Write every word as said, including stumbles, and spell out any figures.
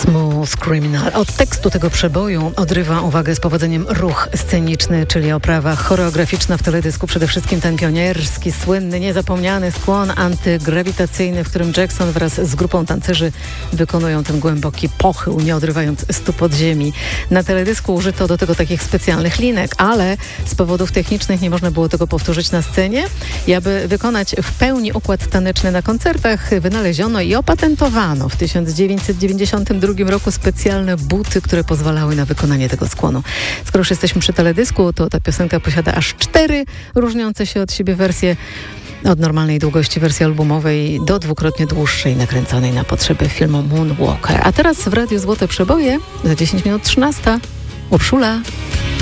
Smooth Criminal. Od tekstu tego przeboju odrywa uwagę z powodzeniem ruch sceniczny, czyli oprawa choreograficzna w teledysku. Przede wszystkim ten pionierski, słynny, niezapomniany skłon antygrawitacyjny, w którym Jackson wraz z grupą tancerzy wykonują ten głęboki pochył, nie odrywając stóp od ziemi. Na teledysku użyto do tego takich specjalnych linek, ale z powodów technicznych nie można było tego powtórzyć na scenie. I aby wykonać w pełni układ taneczny na koncertach, wynaleziono i opatentowano w tysiąc dziewięćset dziewięćdziesiątym drugim roku specjalne buty, które pozwalały na wykonanie tego skłonu. Skoro już jesteśmy przy teledysku, to ta piosenka posiada aż cztery różniące się od siebie wersje. Od normalnej długości wersji albumowej do dwukrotnie dłuższej, nakręconej na potrzeby filmu Moonwalker. A teraz w Radiu Złote Przeboje za dziesięć minut trzynasta. Urszula.